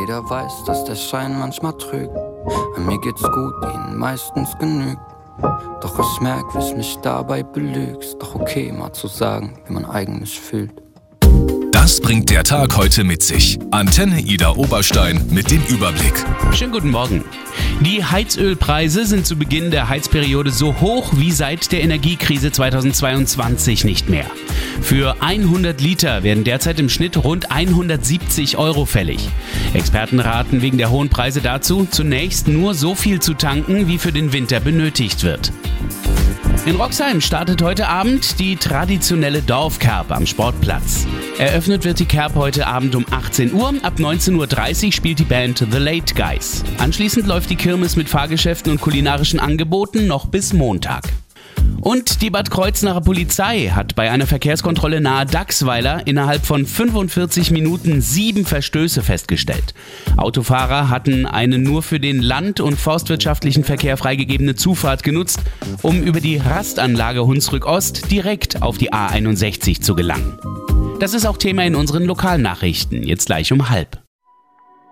Jeder weiß, dass der Schein manchmal trügt. An mir geht's gut, ihnen meistens genügt. Doch ich merk, wie ich mich dabei belügst. Doch okay, mal zu sagen, wie man eigentlich fühlt. Das bringt der Tag heute mit sich. Antenne Ida Oberstein mit dem Überblick. Schönen guten Morgen. Die Heizölpreise sind zu Beginn der Heizperiode so hoch wie seit der Energiekrise 2022 nicht mehr. Für 100 Liter werden derzeit im Schnitt rund 170 € fällig. Experten raten wegen der hohen Preise dazu, zunächst nur so viel zu tanken, wie für den Winter benötigt wird. In Roxheim startet heute Abend die traditionelle Dorfkerb am Sportplatz. Eröffnet wird die Kerb heute Abend um 18 Uhr. Ab 19.30 Uhr spielt die Band The Late Guys. Anschließend läuft die Kirmes mit Fahrgeschäften und kulinarischen Angeboten noch bis Montag. Und die Bad Kreuznacher Polizei hat bei einer Verkehrskontrolle nahe Dachsweiler innerhalb von 45 Minuten 7 Verstöße festgestellt. Autofahrer hatten eine nur für den land- und forstwirtschaftlichen Verkehr freigegebene Zufahrt genutzt, um über die Rastanlage Hunsrück Ost direkt auf die A61 zu gelangen. Das ist auch Thema in unseren Lokalnachrichten, jetzt gleich um 12:30.